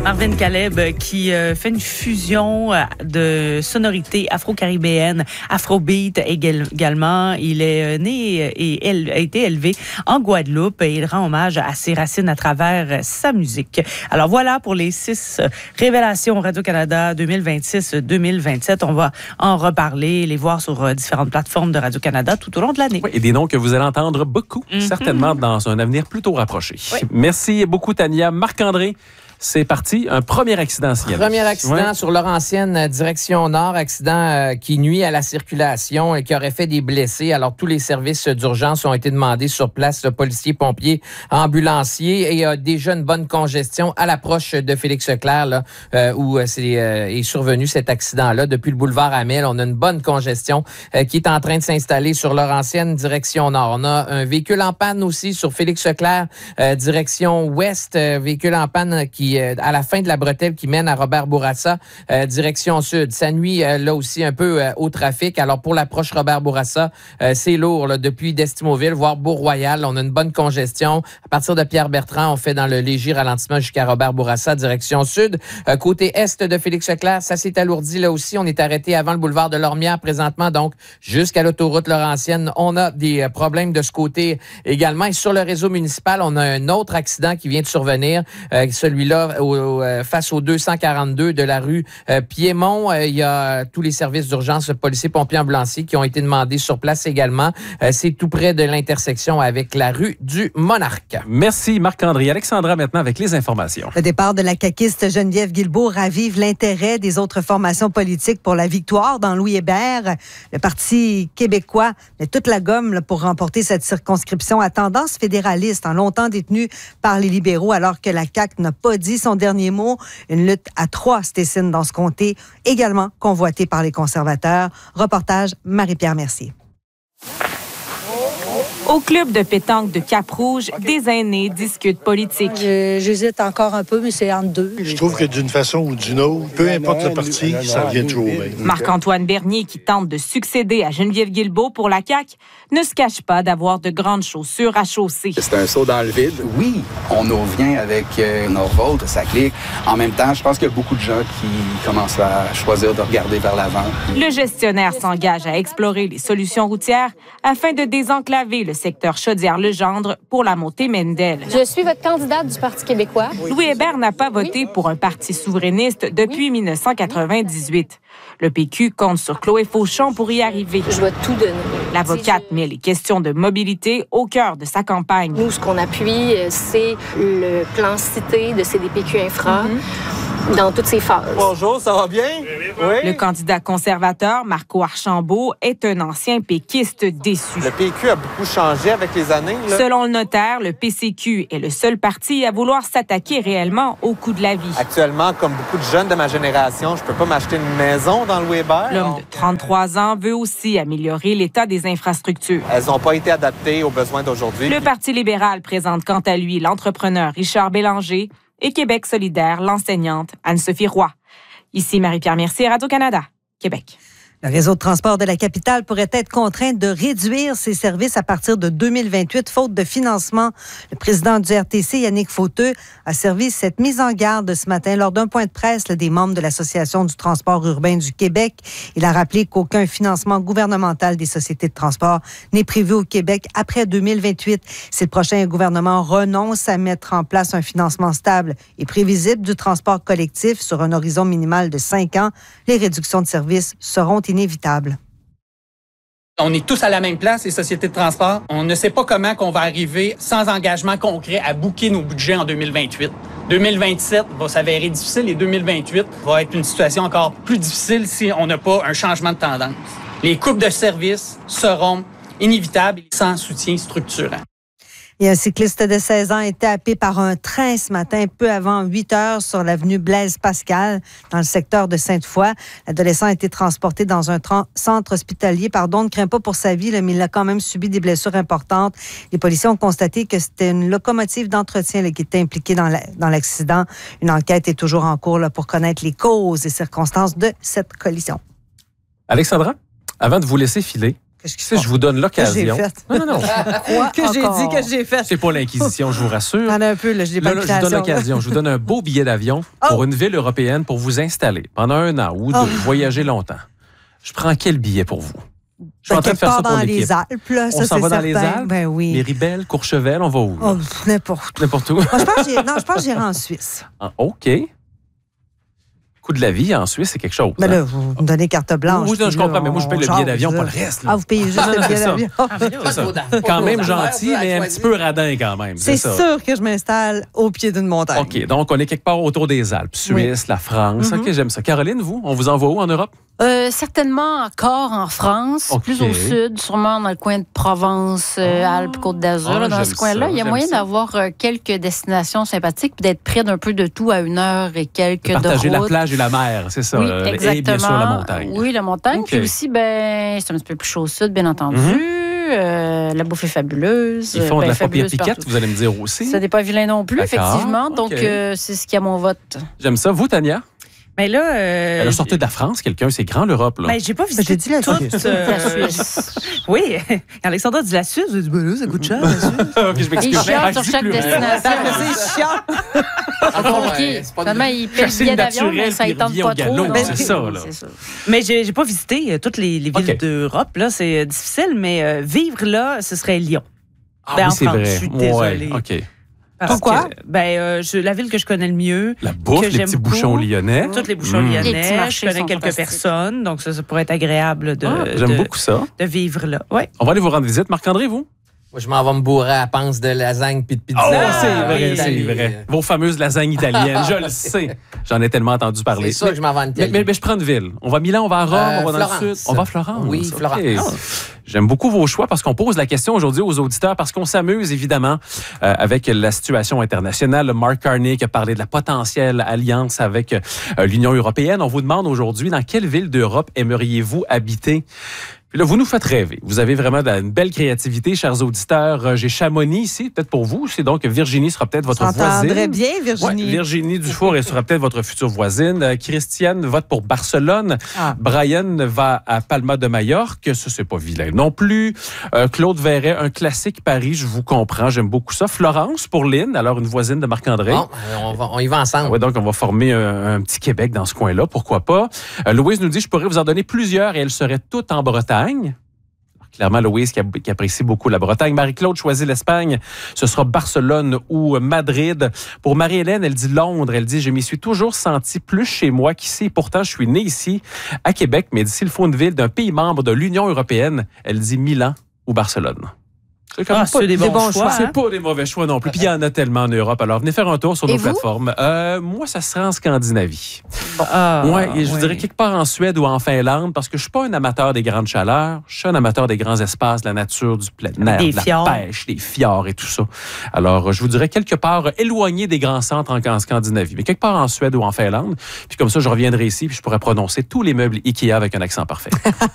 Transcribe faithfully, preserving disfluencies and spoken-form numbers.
Marvin Caleb qui euh, fait une fusion de sonorités afro-caribéennes, afrobeat également. Il est né et elle a été élevé en Guadeloupe et il rend hommage à ses racines à travers sa musique. Alors voilà pour les six révélations Radio-Canada deux mille vingt-six deux mille vingt-sept. On va en reparler, les voir sur différentes plateformes de Radio-Canada tout au long de l'année. Oui, et des noms que vous allez entendre beaucoup, mm-hmm. certainement dans un avenir plutôt rapproché. Oui. Merci beaucoup, Tania. Marc-André, c'est parti. Un premier accident signalé. Premier accident ouais. sur Laurentienne, direction nord. Accident euh, qui nuit à la circulation et qui aurait fait des blessés. Alors, tous les services d'urgence ont été demandés sur place. Le policier, pompiers, ambulanciers. Et il y a déjà une bonne congestion à l'approche de Félix-Leclerc, là, euh, où c'est, euh, est survenu cet accident-là. Depuis le boulevard Amel, on a une bonne congestion euh, qui est en train de s'installer sur Laurentienne, direction nord. On a un véhicule en panne aussi sur Félix-Leclerc, euh, direction ouest. Euh, véhicule en panne qui à la fin de la bretelle qui mène à Robert Bourassa, euh, direction sud. Ça nuit euh, là aussi un peu euh, au trafic. Alors pour l'approche Robert Bourassa, euh, c'est lourd là, depuis d'Estimauville, voire Beau-Royal. On a une bonne congestion. À partir de Pierre-Bertrand, on fait dans le léger ralentissement jusqu'à Robert Bourassa, direction sud. Euh, côté est de Félix-Leclerc, ça s'est alourdi là aussi. On est arrêté avant le boulevard de Lormière présentement, donc jusqu'à l'autoroute Laurentienne. On a des euh, problèmes de ce côté également. Et sur le réseau municipal, on a un autre accident qui vient de survenir, euh, celui-là Au, au, face au deux cent quarante-deux de la rue euh, Piémont. Euh, il y a tous les services d'urgence, policiers, pompiers, ambulanciers qui ont été demandés sur place également. Euh, c'est tout près de l'intersection avec la rue du Monarque. Merci Marc-André. Alexandra maintenant avec les informations. Le départ de la caquiste Geneviève Guilbeault ravive l'intérêt des autres formations politiques pour la victoire dans Louis Hébert. Le Parti québécois met toute la gomme là, pour remporter cette circonscription à tendance fédéraliste, en longtemps détenue par les libéraux, alors que la C A Q n'a pas dit son dernier mot. Une lutte à trois se dessine dans ce comté, également convoité par les conservateurs. Reportage Marie-Pierre Mercier. Au club de pétanque de Cap-Rouge, des aînés discutent politique. Je, j'hésite encore un peu, mais c'est entre deux. Je trouve que d'une façon ou d'une autre, peu importe le parti, ça revient toujours au même. Marc-Antoine Bernier, qui tente de succéder à Geneviève Guilbeault pour la C A Q, ne se cache pas d'avoir de grandes chaussures à chausser. C'est un saut dans le vide. Oui, on nous revient avec euh, Norvolt, ça clique. En même temps, je pense qu'il y a beaucoup de gens qui commencent à choisir de regarder vers l'avant. Le gestionnaire s'engage à explorer les solutions routières afin de désenclaver le secteur Chaudière-Legendre pour la montée Mendel. Je suis votre candidate du Parti québécois. Louis Hébert n'a pas voté oui. pour un parti souverainiste depuis oui. dix-neuf cent quatre-vingt-dix-huit. Le P Q compte sur Chloé Fauchon pour y arriver. Je vais tout donner. L'avocate met les questions de mobilité au cœur de sa campagne. Nous, ce qu'on appuie, c'est le plan cité de C D P Q Infra. Mm-hmm. Dans toutes ses phases. Bonjour, ça va bien? Oui. Le candidat conservateur, Marco Archambault, est un ancien péquiste déçu. Le P Q a beaucoup changé avec les années. Là. Selon le notaire, le P C Q est le seul parti à vouloir s'attaquer réellement au coût de la vie. Actuellement, comme beaucoup de jeunes de ma génération, je peux pas m'acheter une maison dans Louis Hébert. L'homme de trente-trois ans veut aussi améliorer l'état des infrastructures. Elles n'ont pas été adaptées aux besoins d'aujourd'hui. Le Parti libéral présente quant à lui l'entrepreneur Richard Bélanger et Québec solidaire, l'enseignante Anne-Sophie Roy. Ici Marie-Pierre Mercier, Radio-Canada, Québec. Le réseau de transport de la capitale pourrait être contraint de réduire ses services à partir de deux mille vingt-huit, faute de financement. Le président du R T C, Yannick Fauteux, a servi cette mise en garde ce matin lors d'un point de presse là, des membres de l'Association du transport urbain du Québec. Il a rappelé qu'aucun financement gouvernemental des sociétés de transport n'est prévu au Québec après deux mille vingt-huit. Si le prochain gouvernement renonce à mettre en place un financement stable et prévisible du transport collectif sur un horizon minimal de cinq ans, les réductions de services seront inévitable. On est tous à la même place, les sociétés de transport. On ne sait pas comment qu'on va arriver sans engagement concret à booker nos budgets en deux mille vingt-huit. deux mille vingt-sept va s'avérer difficile et deux mille vingt-huit va être une situation encore plus difficile si on n'a pas un changement de tendance. Les coupes de services seront inévitables sans soutien structurant. Et un cycliste de seize ans a été happé par un train ce matin, peu avant huit heures, sur l'avenue Blaise-Pascal, dans le secteur de Sainte-Foy. L'adolescent a été transporté dans un tra- centre hospitalier. Pardon, ne craint pas pour sa vie, là, mais il a quand même subi des blessures importantes. Les policiers ont constaté que c'était une locomotive d'entretien là, qui était impliquée dans, la, dans l'accident. Une enquête est toujours en cours là, pour connaître les causes et circonstances de cette collision. Alexandra, avant de vous laisser filer, Qu'est-ce qui Tu sais, je vous donne l'occasion. Non, non, non. Quoi que j'ai dit que j'ai fait? C'est pas l'Inquisition, je vous rassure. T'en as un peu, là, je l'ai pas Là, là, je vous donne l'occasion. Je vous donne un beau billet d'avion oh. pour une ville européenne pour vous installer pendant un an ou deux, oh. voyager longtemps. Je prends quel billet pour vous? Je suis ben, en train de faire ça pour dans l'équipe. les Alpes, là, ça, on s'en va certain. dans les Alpes? Ben oui. Méribel, Courchevel, on va où? Oh, n'importe où. N'importe où? Moi, je pense que j'ai... Non, je pense que j'irai en Suisse. Ah, OK. Coût de la vie en Suisse, c'est quelque chose. Ben hein? là, vous me donnez carte blanche. Oui, non, je là, comprends, mais moi, je paye le billet d'avion, pas le reste. Là. Ah, vous payez juste non, le non, billet c'est d'avion. C'est ça. Quand même gentil, mais un petit peu radin quand même. C'est, c'est ça. sûr que je m'installe au pied d'une montagne. OK, donc on est quelque part autour des Alpes. Suisse, oui. La France. Mm-hmm. OK, j'aime ça. Caroline, vous, on vous envoie où en Europe? Euh, certainement encore en France, okay. Plus au sud, sûrement dans le coin de Provence, euh, oh. Alpes, Côte d'Azur. Oh, là, dans ce coin-là, ça, il y a moyen ça. d'avoir euh, quelques destinations sympathiques puis d'être près d'un peu de tout à une heure et quelques de route. Partager la plage et la mer, c'est ça. Oui, euh, exactement. Et bien sûr la montagne. Oui, la montagne. Okay. Puis aussi, ben, c'est un petit peu plus chaud au sud, bien entendu. Mm-hmm. Euh, la bouffe est fabuleuse. Ils font ben, de la paupière piquette, vous allez me dire aussi. Ça n'est pas vilain non plus, D'accord. effectivement. Donc, okay. euh, c'est ce qui a mon vote. J'aime ça. Vous, Tania? Mais là, euh, elle a sorti de la France, quelqu'un, c'est grand l'Europe. Là. Ben, j'ai pas visité dit la toute euh, la Suisse. Oui, Alexandra dit la Suisse, je dis ben là, ça coûte cher la Suisse. Okay, je m'excuse. Il chiant sur chaque destination. C'est chiant. C'est compliqué. Finalement, il paye le billet d'avion, mais ça ne tente pas trop. C'est ça, là. Mais j'ai, j'ai pas visité euh, toutes les, les villes okay. d'Europe. Là, c'est euh, difficile, mais euh, vivre là, ce serait Lyon. Ah ben, oui, en c'est France, vrai. je suis désolée. Ouais, OK. Parce Pourquoi? Que, ben, euh, je, la ville que je connais le mieux. La bouffe, que les j'aime petits beaucoup, bouchons lyonnais. Toutes les bouchons mmh. lyonnais. Les petits marchés je connais quelques personnes, donc ça, ça pourrait être agréable de, ah, j'aime de, beaucoup ça. de vivre là. Ouais. On va aller vous rendre visite. Marc-André, vous? Moi, je m'en vais me bourrer à la panse de lasagne puis de pizza. Oh, ah, c'est vrai, oui, c'est vrai. Vos fameuses lasagnes italiennes, je le sais. J'en ai tellement entendu parler. C'est ça que je m'en vais en Italie. Mais, mais, mais je prends une ville. On va à Milan, on va à Rome, euh, on va Florence. dans le sud. On va à Florence. Oui, Florence. Okay. Oh. J'aime beaucoup vos choix parce qu'on pose la question aujourd'hui aux auditeurs parce qu'on s'amuse évidemment euh, avec la situation internationale. Mark Carney qui a parlé de la potentielle alliance avec euh, l'Union européenne. On vous demande aujourd'hui dans quelle ville d'Europe aimeriez-vous habiter? Puis là, vous nous faites rêver. Vous avez vraiment une belle créativité, chers auditeurs. J'ai Chamonix ici, peut-être pour vous. C'est donc Virginie sera peut-être votre voisine. S'entendrait bien, Virginie. Ouais, Virginie Dufour, elle sera peut-être votre future voisine. Euh, Christiane vote pour Barcelone. Ah. Brian va à Palma de Majorque. Ça, c'est pas vilain non plus. Euh, Claude Verret, un classique Paris, je vous comprends. J'aime beaucoup ça. Florence pour Lynn, alors une voisine de Marc-André. Bon, on, va, on y va ensemble. Ouais, donc, on va former un, un petit Québec dans ce coin-là. Pourquoi pas? Euh, Louise nous dit, je pourrais vous en donner plusieurs et elles seraient toutes en Bretagne. Clairement, Louise qui, qui apprécie beaucoup la Bretagne. Marie-Claude choisit l'Espagne. Ce sera Barcelone ou Madrid. Pour Marie-Hélène, elle dit Londres. Elle dit, je m'y suis toujours sentie plus chez moi qu'ici. Pourtant, je suis née ici, à Québec. Mais s'il faut une ville d'un pays membre de l'Union européenne, elle dit Milan ou Barcelone. C'est, comme ah, pas c'est des bons, bons choix. choix c'est hein? pas des mauvais choix non plus. Puis il y en a tellement en Europe. Alors, venez faire un tour sur et nos vous? plateformes. Euh, moi, ça sera en Scandinavie. Bon. Ah, ouais, et je vous oui. dirais quelque part en Suède ou en Finlande, parce que je suis pas un amateur des grandes chaleurs. Je suis un amateur des grands espaces, de la nature, du plein air, des de la fjords. pêche, des fjords et tout ça. Alors, je vous dirais quelque part éloigné des grands centres en, en Scandinavie, mais quelque part en Suède ou en Finlande. Puis comme ça, je reviendrai ici puis je pourrais prononcer tous les meubles Ikea avec un accent parfait.